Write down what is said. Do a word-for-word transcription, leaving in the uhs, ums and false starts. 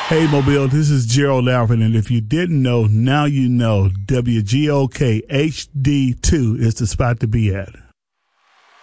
Hey, Mobile, this is Gerald Alford, and if you didn't know, now you know W G O K H D two is the spot to be at.